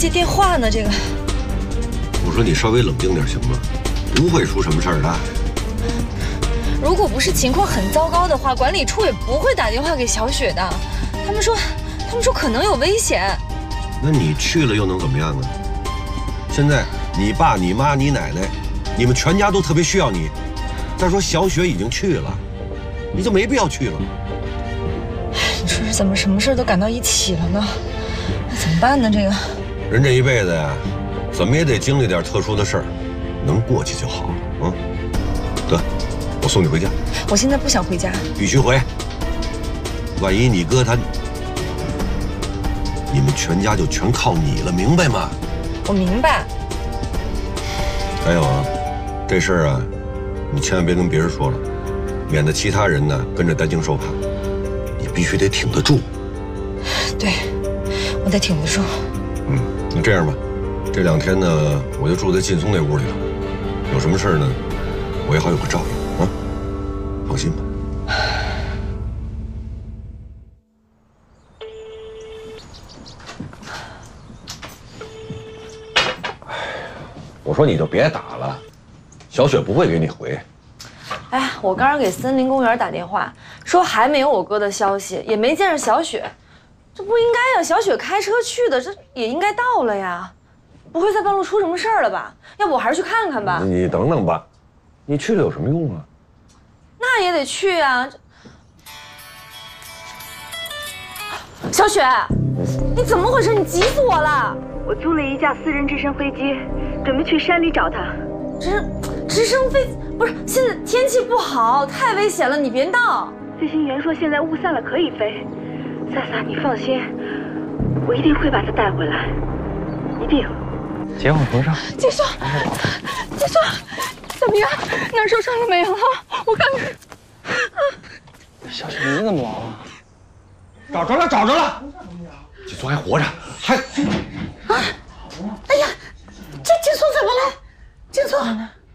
接电话呢，这个。 我说你稍微冷静点行吗？不会出什么事儿的。 如果不是情况很糟糕的话，管理处也不会打电话给小雪的。他们说可能有危险。 那你去了又能怎么样呢？现在你爸、你妈、你奶奶，你们全家都特别需要你。再说小雪已经去了，你就没必要去了。 你说怎么什么事都赶到一起了呢？那怎么办呢？这个人这一辈子呀，怎么也得经历点特殊的事儿，能过去就好。得，我送你回家。 我现在不想回家。 必须回。万一你哥他，你们全家就全靠你了，明白吗？ 我明白。 还有啊，这事儿啊，你千万别跟别人说了，免得其他人呢跟着担惊受怕。你必须得挺得住。 对，我得挺得住。 那这样吧，这2天呢，我就住在劲松那屋里头。有什么事呢，我也好有个照应啊。放心吧。我说你就别打了，小雪不会给你回。 哎，我刚刚给森林公园打电话，说还没有我哥的消息，也没见着小雪，这不应该呀？小雪开车去的，这也应该到了呀，不会在半路出什么事儿了吧？要不我还是去看看吧。 你等等吧，你去了有什么用啊？ 那也得去啊。小雪，你怎么回事？你急死我了！ 我租了一架私人直升飞机，准备去山里找他。 直升飞不是，现在天气不好，太危险了，你别闹。 飞行员说现在雾散了，可以飞。萨萨，你放心，我一定会把他带回来，一定。 姐，我头上。 金松，金松，怎么样？哪儿受伤了没有啊？我看看。 小雪，你怎么了？ 找着了，找着了！ 金松还活着，还…… 哎呀，这金松怎么了？金松，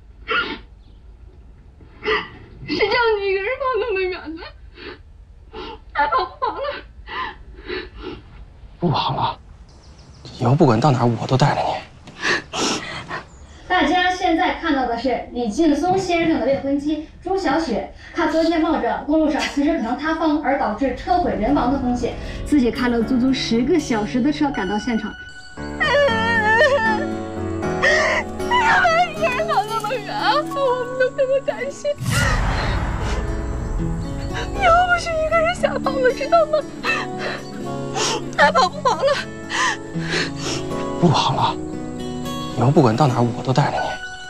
谁叫你一个人跑那么远呢？还跑不跑了？ 不跑了，以后不管到哪儿我都带着你。 大家现在看到的是李劲松先生的未婚妻朱小雪，她昨天冒着公路上随时可能塌方而导致车毁人亡的风险，自己开了足足10个小时的车赶到现场。 你干嘛一个人跑那么远啊？我们都特别担心。以后不许一个人瞎跑了，知道吗？还跑不跑了？ 不跑了，以后不管到哪儿我都带着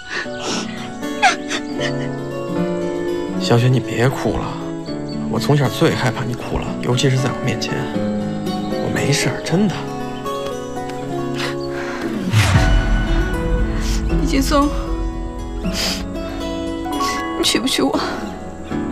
你。小雪，你别哭了，我从小最害怕你哭了，尤其是在我面前。我没事儿，真的。 李劲松，你娶不娶我？